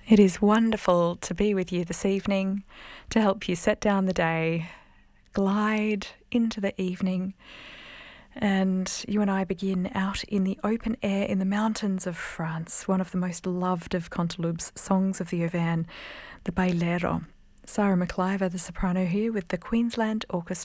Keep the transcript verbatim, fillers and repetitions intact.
It is wonderful to be with you this evening, to help you set down the day, glide into the evening, and you and I begin out in the open air in the mountains of France, one of the most loved of Canteloup's songs of the Auvergne, the Bailero. Sarah McIver, the soprano, here with the Queensland Orchestra.